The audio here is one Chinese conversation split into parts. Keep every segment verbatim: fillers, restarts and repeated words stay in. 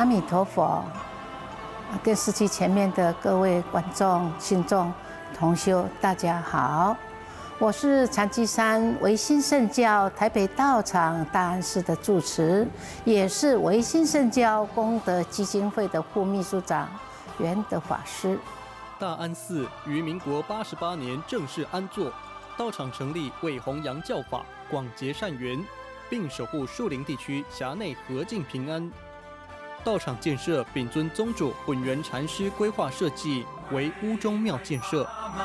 阿弥陀佛！电视机前面的各位观众、信众、同修，大家好，我是禅机山唯心圣教台北道场大安寺的住持，也是唯心圣教功德基金会的副秘书长圆德法师。 大安寺于民国八十八年正式安座，道场成立为弘扬教法、广结善缘，并守护树林地区辖内和静平安。道场建设秉遵宗主本源禅师规划设计，为屋中庙建设，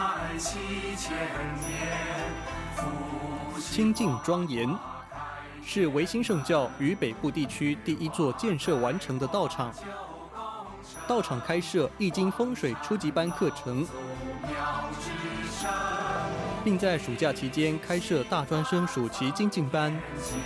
清净庄严，是唯心圣教于北部地区第一座建设完成的道场。道场开设易经风水初级班课程，并在暑假期间开设大专生暑期精进班。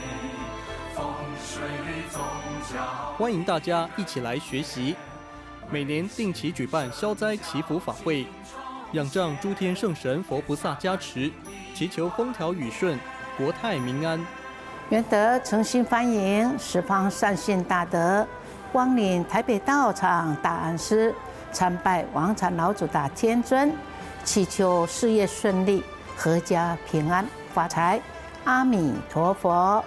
欢迎大家一起来学习。每年定期举办消灾祈福法会，仰仗诸天圣神佛菩萨加持，祈求风调雨顺、国泰民安。 圆德诚心欢迎十方善信大德光临台北道场大安寺，参拜王禅老祖大天尊，祈求事业顺利、阖家平安、发财。阿弥陀佛。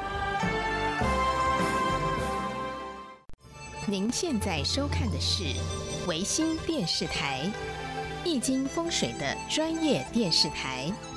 您现在收看的是唯心电视台，易经风水的专业电视台。